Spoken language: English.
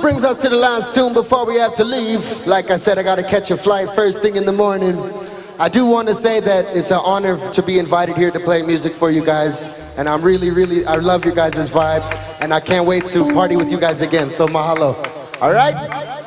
brings us to the last tune before we have to leave. Like I said, I gotta catch a flight first thing in the morning. I do want to say that it's an honor to be invited here to play music for you guys. And I'm really, I love you guys' vibe. And I can't wait to party with you guys again. So mahalo. All right?